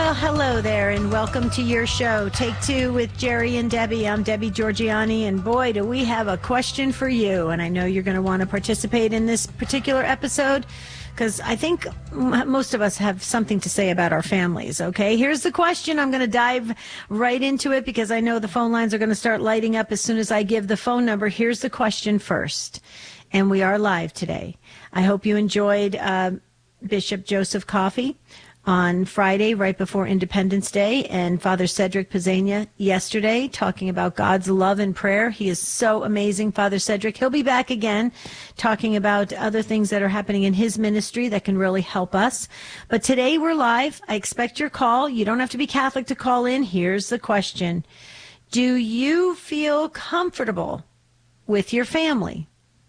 Well, hello there, and welcome to your show, Take Two with Jerry and Debbie. I'm Debbie Georgiani, and boy, do we have a question for you. And I know you're going to want to participate in this particular episode, because I think most of us have something to say about our families, okay? Here's the question. I'm going to dive right into it, because I know the phone lines are going to start lighting up as soon as I give the phone number. Here's the question first, and we are live today. I hope you enjoyed Bishop Joseph Coffey on Friday, right before Independence Day, and Father Cedric Pizzania yesterday, talking about God's love and prayer. He is so amazing, Father Cedric. He'll be back again, talking about other things that are happening in his ministry that can really help us. But today we're live. I expect your call. You don't have to be Catholic to call in. Here's the question. Do you feel comfortable with your family?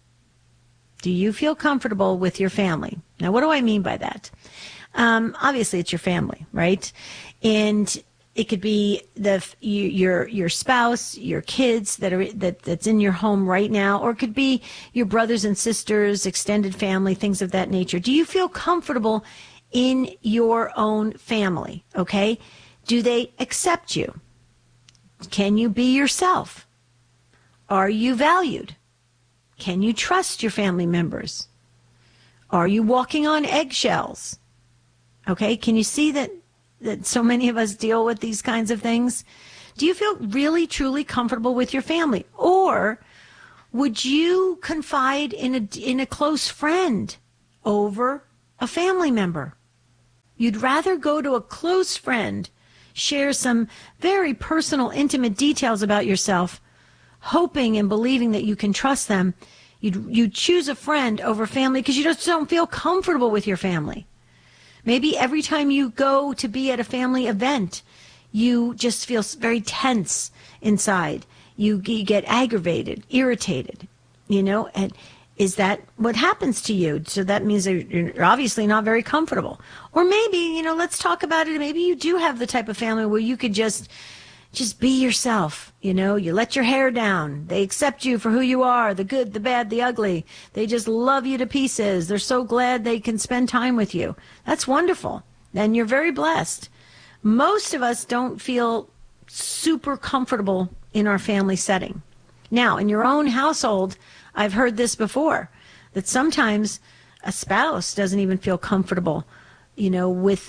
Do you feel comfortable with your family? Now, what do I mean by that? Obviously, it's your family, right? And it could be your spouse, your kids that's in your home right now, or it could be your brothers and sisters, extended family, things of that nature. Do you feel comfortable in your own family? Okay, do they accept you? Can you be yourself? Are you valued? Can you trust your family members? Are you walking on eggshells? Okay, can you see that so many of us deal with these kinds of things? Do you feel really, truly comfortable with your family? Or would you confide in a close friend over a family member? You'd rather go to a close friend, share some very personal, intimate details about yourself, hoping and believing that you can trust them. You'd choose a friend over family because you just don't feel comfortable with your family. Maybe every time you go to be at a family event, you just feel very tense inside. You get aggravated, irritated, and is that what happens to you? So that means that you're obviously not very comfortable. Or maybe, let's talk about it. Maybe you do have the type of family where you could just be yourself. You let your hair down. They accept you for who you are, the good, the bad, the ugly. They just love you to pieces. They're so glad they can spend time with you. That's wonderful. And you're very blessed. Most of us don't feel super comfortable in our family setting. Now, in your own household, I've heard this before, that sometimes a spouse doesn't even feel comfortable, with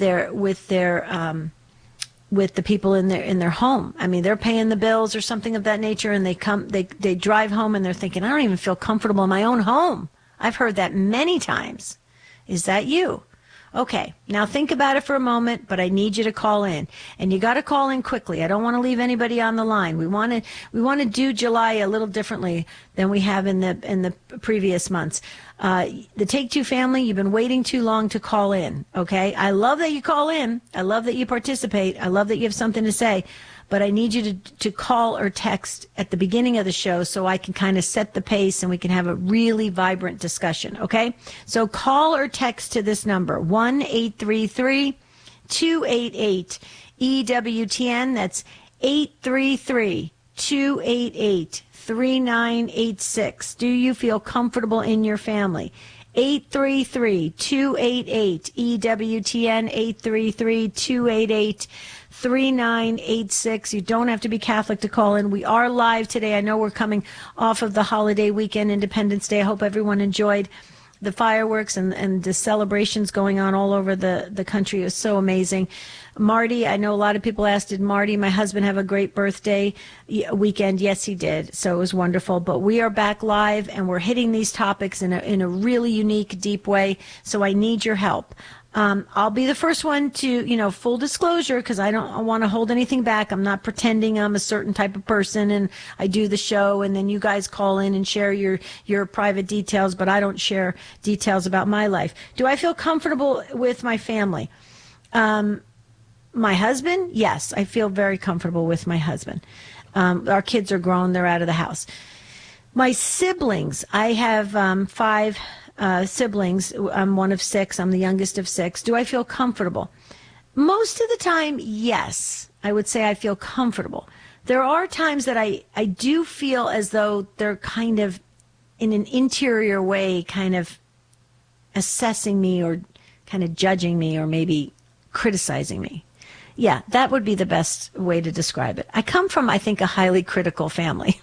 the people in their home. I mean, they're paying the bills or something of that nature, and they drive home and they're thinking, I don't even feel comfortable in my own home. I've heard that many times. Is that you? Okay, now think about it for a moment, but I need you to call in, and you got to call in quickly. I don't want to leave anybody on the line. We want to do July a little differently than we have in the previous months. The Take Two family, you've been waiting too long to call in. Okay, I love that you call in. I love that you participate. I love that you have something to say. But I need you to call or text at the beginning of the show so I can kind of set the pace and we can have a really vibrant discussion, okay? So call or text to this number, 1-833-288-EWTN. That's 833-288-3986. Do you feel comfortable in your family? 833-288-EWTN, 833-288-3986. You don't have to be Catholic to call in. We are live today. I know we're coming off of the holiday weekend, Independence Day. I hope everyone enjoyed the fireworks and the celebrations going on all over the country. It was so amazing. Marty, I know a lot of people asked, did Marty, my husband, have a great birthday weekend? Yes, he did. So it was wonderful. But we are back live, and we're hitting these topics in a really unique, deep way. So I need your help. I'll be the first one to, full disclosure, because I don't want to hold anything back. I'm not pretending I'm a certain type of person and I do the show and then you guys call in and share your private details, but I don't share details about my life. Do I feel comfortable with my family? My husband? Yes, I feel very comfortable with my husband. Our kids are grown. They're out of the house. My siblings, I have 5 siblings. I'm one of 6. I'm the youngest of 6. Do I feel comfortable? Most of the time, yes. I would say I feel comfortable. There are times that I do feel as though they're kind of, in an interior way, kind of assessing me or kind of judging me or maybe criticizing me. Yeah, that would be the best way to describe it. I come from, I think, a highly critical family.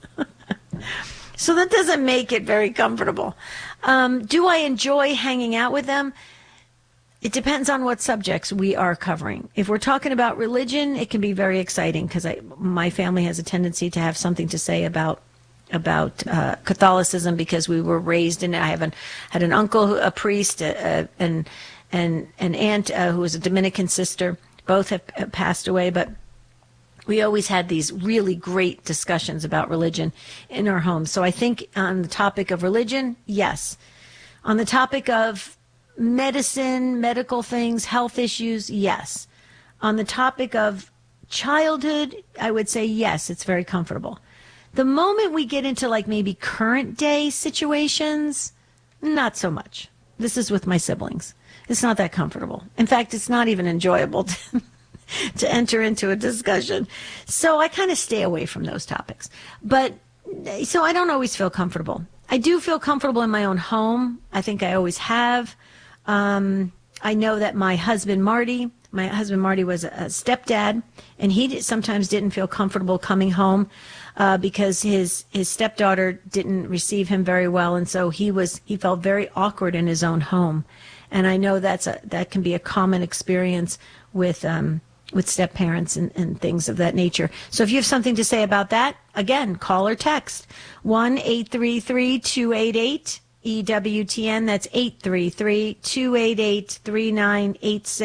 So that doesn't make it very comfortable. Do I enjoy hanging out with them? It depends on what subjects we are covering. If we're talking about religion, it can be very exciting because my family has a tendency to have something to say about Catholicism because we were raised in it. I had an uncle, a priest, and an aunt who was a Dominican sister. Both have passed away, but we always had these really great discussions about religion in our home. So I think on the topic of religion, yes. On the topic of medicine, medical things, health issues, yes. On the topic of childhood, I would say yes, it's very comfortable. The moment we get into like maybe current day situations, not so much. This is with my siblings. It's not that comfortable. In fact, it's not even enjoyable to enter into a discussion. So I kind of stay away from those topics. But so I don't always feel comfortable. I do feel comfortable in my own home. I think I always have. I know that my husband Marty was a stepdad, and he sometimes didn't feel comfortable coming home because his stepdaughter didn't receive him very well, and so he felt very awkward in his own home. And I know that can be a common experience with step-parents and things of that nature. So if you have something to say about that, again, call or text 1-833-288-EWTN. That's 833-288-3986.